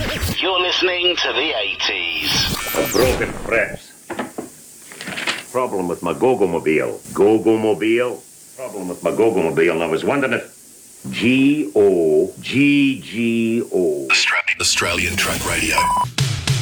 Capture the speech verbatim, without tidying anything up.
You're listening to the eighties. A broken press. Problem with my Gogomobile. Gogomobile? Problem with my Gogomobile, and I was wondering if G O G G O. Australian Track Radio.